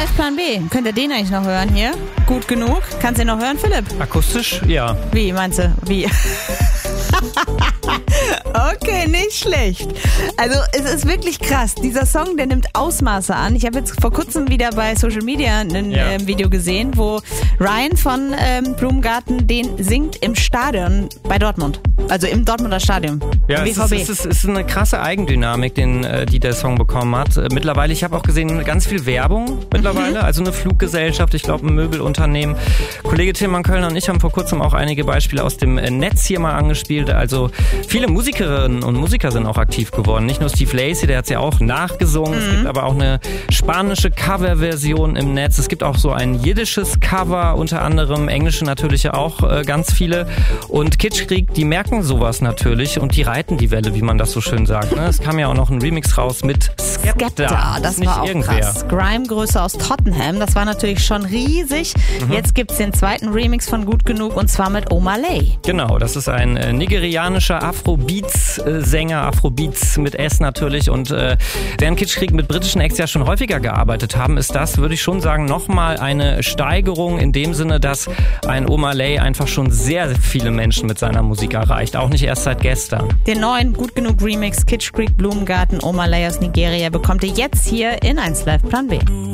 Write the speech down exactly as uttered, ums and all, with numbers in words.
Live Plan B. Könnt ihr den eigentlich noch hören hier? Gut genug? Kannst du ihn noch hören, Philipp? Akustisch, ja. Wie, meinst du? Wie? Okay, nicht schlecht. Also es ist wirklich krass. Dieser Song, der nimmt Ausmaße an. Ich habe jetzt vor kurzem wieder bei Social Media ein ja. ähm, Video gesehen, wo Ryan von ähm, Blumengarten den singt im Stadion bei Dortmund. Also im Dortmunder Stadion. Ja, es ist, es, ist, es ist eine krasse Eigendynamik, den, äh, die der Song bekommen hat. Äh, mittlerweile, ich habe auch gesehen, ganz viel Werbung mittlerweile. Mhm. Also eine Fluggesellschaft, ich glaube ein Möbelunternehmen. Kollege Tilman Kölner und ich haben vor kurzem auch einige Beispiele aus dem äh, Netz hier mal angespielt. Also viele Musikerinnen und Musiker sind auch aktiv geworden. Nicht nur Steve Lacy, der hat es ja auch nachgesungen. Mhm. Es gibt aber auch eine spanische Coverversion im Netz. Es gibt auch so ein jiddisches Cover, unter anderem englische natürlich auch äh, ganz viele. Und Kitschkrieg, die merken sowas natürlich und die reiten die Welle, wie man das so schön sagt. Ne? Es kam ja auch noch ein Remix raus mit Skepta. Skepta, das war auch irgendwer. krass. Grime-Größe aus Tottenham, das war natürlich schon riesig. Mhm. Jetzt gibt's den zweiten Remix von Gut Genug und zwar mit Omalay. Genau, das ist ein äh, nigerianischer Afrobeats-Sänger, Afrobeats mit S natürlich. Und äh, während Kitschkrieg mit britischen Acts ja schon häufiger gearbeitet haben, ist das, würde ich schon sagen, nochmal eine Steigerung in dem Sinne, dass ein Omalay einfach schon sehr viele Menschen mit seiner Musik erreicht. Auch nicht erst seit gestern. Den neuen Gut Genug Remix Kitschkrieg Blumengarten Omalay aus Nigeria bekommt ihr jetzt hier in eins Live Plan B.